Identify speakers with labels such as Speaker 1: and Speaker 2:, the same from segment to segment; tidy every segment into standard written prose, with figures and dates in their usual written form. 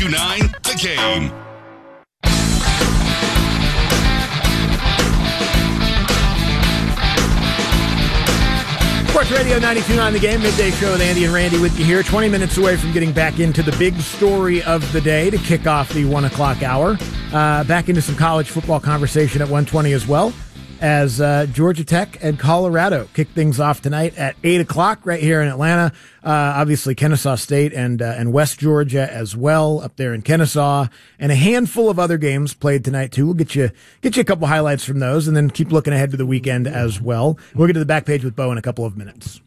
Speaker 1: 92.9 The Game.
Speaker 2: Sports Radio 92.9 The Game, midday show with Andy and Randy with you here. 20 minutes away from getting back into the big story of the day to kick off the 1 o'clock hour. Back into some college football conversation at 1:20 as well, as Georgia Tech and Colorado kick things off tonight at 8 o'clock right here in Atlanta. Obviously, Kennesaw State and West Georgia as well up there in Kennesaw, and a handful of other games played tonight too. We'll get you a couple highlights from those, and then keep looking ahead to the weekend as well. We'll get to the back page with Bo in a couple of minutes.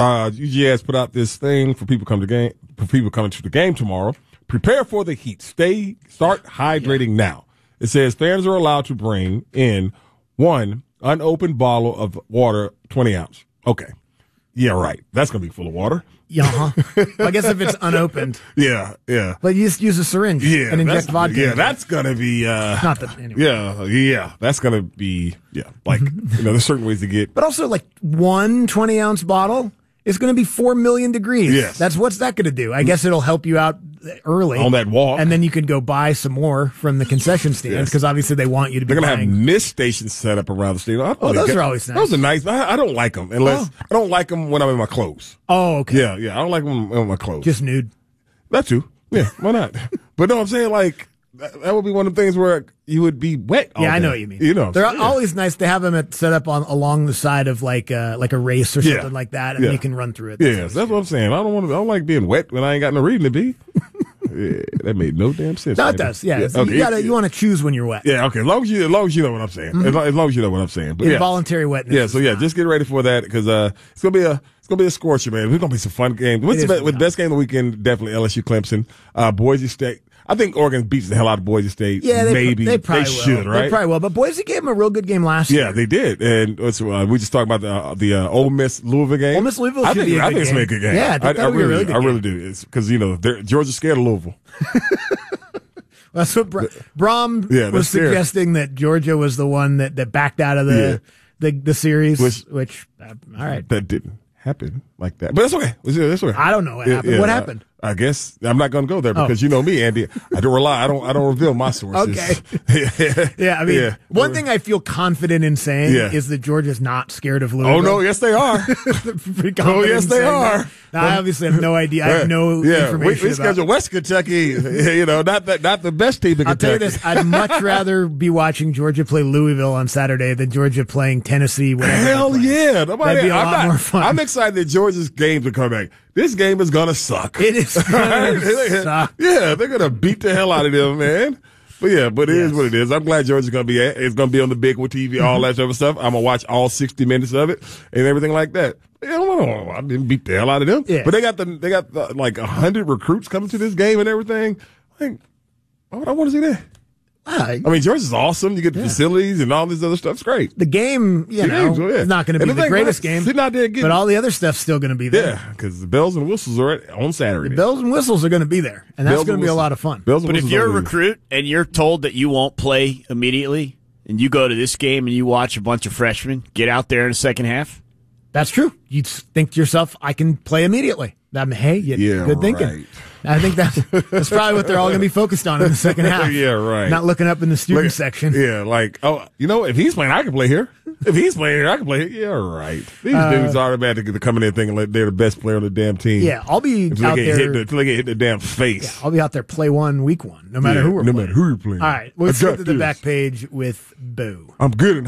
Speaker 3: UGA put out this thing for people coming to the game tomorrow. Prepare for the heat. Start hydrating now. It says fans are allowed to bring in one unopened bottle of water, 20 ounce. Okay. Yeah, right. That's going to be full of water.
Speaker 2: Yeah. Well, I guess if it's unopened.
Speaker 3: Yeah.
Speaker 2: But you just use a syringe and inject vodka.
Speaker 3: Yeah, that's going to be.
Speaker 2: Not that, anyway.
Speaker 3: Yeah. That's going to be, like, there's certain ways to get.
Speaker 2: But also, like, one 20-ounce bottle is going to be 4 million degrees.
Speaker 3: Yes.
Speaker 2: What's that going to do? I guess it'll help you out early
Speaker 3: on that walk,
Speaker 2: and then you can go buy some more from the concession stands because obviously they want you to be.
Speaker 3: They're going to have mist stations set up around the stadium.
Speaker 2: Those are always nice.
Speaker 3: Those are nice. I don't like them I don't like them when I'm in my clothes.
Speaker 2: Oh, okay.
Speaker 3: Yeah. I don't like them in my clothes.
Speaker 2: Just nude.
Speaker 3: That too. Yeah. Why not? But no, I'm saying like that would be one of the things where you would be wet.
Speaker 2: Yeah, I know what you mean. They're always nice to have them set up along the side of like a race or something like that, and you can run through it.
Speaker 3: That's what I'm saying. I don't like being wet when I ain't got no reason to be. Yeah, that made no damn sense.
Speaker 2: No, it does. Yeah, okay. You want to choose when you're wet.
Speaker 3: Yeah, okay. As long as you know what I'm saying. Mm-hmm. As long as you know what I'm saying. But
Speaker 2: involuntary wetness.
Speaker 3: Yeah. So just get ready for that because it's gonna be a scorcher, man. It's gonna be some fun games. With the best game of the weekend, definitely LSU Clemson, Boise State. I think Oregon beats the hell out of Boise State.
Speaker 2: Yeah,
Speaker 3: they
Speaker 2: probably
Speaker 3: should, right?
Speaker 2: They probably will. But Boise gave them a real good game last year.
Speaker 3: Yeah, they did. And we just talked about the Ole Miss Louisville game.
Speaker 2: Ole Miss Louisville should be a good game.
Speaker 3: I think it's a good game.
Speaker 2: Yeah, I
Speaker 3: really do. It's because Georgia's scared of Louisville.
Speaker 2: That's what Brom was suggesting, that Georgia was the one that backed out of the series. Which all right,
Speaker 3: that didn't happen like that. But that's okay. That's okay.
Speaker 2: I don't know what happened. What happened?
Speaker 3: I guess I'm not going to go there because you know me, Andy. I don't rely. I don't reveal my sources.
Speaker 2: Okay. Yeah. I mean, one thing I feel confident in saying is that Georgia's not scared of Louisville.
Speaker 3: Oh no, yes they are.
Speaker 2: Oh
Speaker 3: yes they are.
Speaker 2: Now, I obviously have no idea. I have no information.
Speaker 3: We schedule West Kentucky. Not the best team in Kentucky.
Speaker 2: I'll tell you this: I'd much rather be watching Georgia play Louisville on Saturday than Georgia playing Tennessee.
Speaker 3: Hell yeah!
Speaker 2: That'd be a lot more fun.
Speaker 3: I'm excited that Georgia's games are coming back. This game is gonna suck.
Speaker 2: It is gonna suck.
Speaker 3: Yeah, they're gonna beat the hell out of them, man. But it is what it is. I'm glad Georgia's gonna be on the big with TV, all that type of stuff. I'm gonna watch all 60 minutes of it and everything like that. I didn't beat the hell out of them.
Speaker 2: Yeah.
Speaker 3: But they got like 100 recruits coming to this game and everything. Like, I want to see that. I mean, Georgia's awesome. You get the facilities and all this other stuff. It's great.
Speaker 2: The game, is not going to be the greatest game. But all the other stuff's still going to be there.
Speaker 3: Yeah, because the bells and whistles are on Saturday.
Speaker 2: The bells and whistles are going to be there, and that's going to be a lot of fun.
Speaker 4: But if you're a recruit and you're told that you won't play immediately, and you go to this game and you watch a bunch of freshmen get out there in the second half,
Speaker 2: that's true. You'd think to yourself, I can play immediately. Good thinking.
Speaker 3: Right.
Speaker 2: I think that's probably what they're all going to be focused on in the second half.
Speaker 3: Yeah, right.
Speaker 2: Not looking up in the student section.
Speaker 3: Yeah, like, if he's playing, I can play here. If he's playing here, I can play here. Yeah, right. These dudes automatically coming in thinking like they're the best player on the damn team.
Speaker 2: Yeah, I'll be out there.
Speaker 3: Until they get hit in the damn face.
Speaker 2: Yeah, I'll be out there play one, week one, no matter who we're playing.
Speaker 3: No matter who you're playing.
Speaker 2: All right, let's go to the back page with Boo.
Speaker 3: I'm good.